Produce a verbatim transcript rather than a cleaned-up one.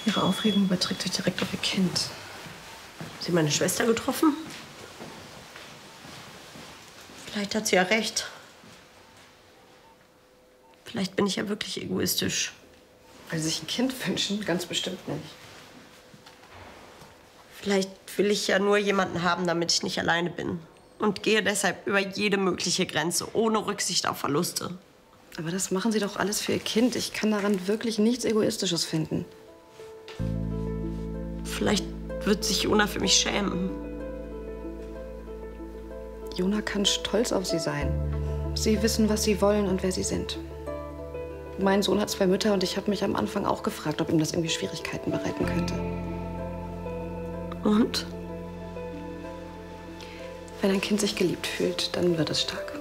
Ihre Aufregung überträgt sich direkt auf Ihr Kind. Haben Sie meine Schwester getroffen? Vielleicht hat sie ja recht. Vielleicht bin ich ja wirklich egoistisch. Weil Sie sich ein Kind wünschen? Ganz bestimmt nicht. Vielleicht will ich ja nur jemanden haben, damit ich nicht alleine bin. Und gehe deshalb über jede mögliche Grenze, ohne Rücksicht auf Verluste. Aber das machen Sie doch alles für Ihr Kind. Ich kann daran wirklich nichts Egoistisches finden. Vielleicht wird sich Jona für mich schämen. Jona kann stolz auf Sie sein. Sie wissen, was Sie wollen und wer Sie sind. Mein Sohn hat zwei Mütter und ich habe mich am Anfang auch gefragt, ob ihm das irgendwie Schwierigkeiten bereiten könnte. Und? Wenn ein Kind sich geliebt fühlt, dann wird es stark.